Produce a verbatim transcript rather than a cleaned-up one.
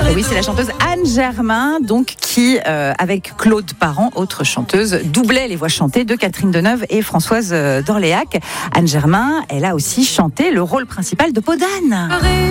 Et oui, c'est la chanteuse Anne Germain, donc qui, euh, avec Claude Parent, autre chanteuse, doublait les voix chantées de Catherine Deneuve et Françoise d'Orléac. Anne Germain, elle a aussi chanté le rôle principal de Peau d'âne.